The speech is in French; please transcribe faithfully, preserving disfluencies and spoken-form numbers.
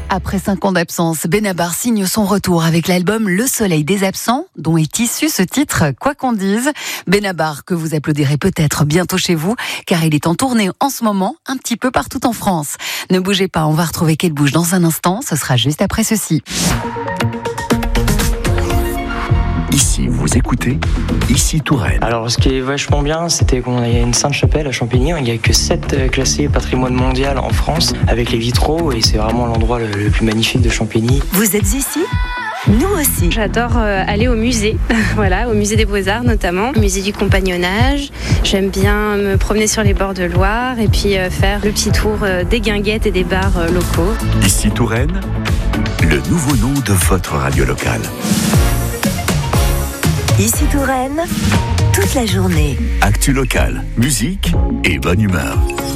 Après cinq ans d'absence, Benabar signe son retour avec l'album Le Soleil des Absents, dont est issu ce titre, Quoi qu'on dise. Benabar, que vous applaudirez peut-être bientôt chez vous, car il est en tournée en ce moment, un petit peu partout en France. Ne bougez pas, on va retrouver Kate Bush dans un instant, ce sera juste après ceci. Ici, vous écoutez Ici Touraine. Alors, ce qui est vachement bien, c'était qu'on a une Sainte-Chapelle à Champigny. Il n'y a que sept classés patrimoine mondial en France, avec les vitraux, et c'est vraiment l'endroit le, le plus magnifique de Champigny. Vous êtes ici ? Nous aussi. J'adore aller au musée, voilà, au musée des Beaux-Arts notamment, au musée du Compagnonnage. J'aime bien me promener sur les bords de Loire et puis faire le petit tour des guinguettes et des bars locaux. Ici Touraine, le nouveau nom de votre radio locale. Ici Touraine, toute la journée. Actu locale, musique et bonne humeur.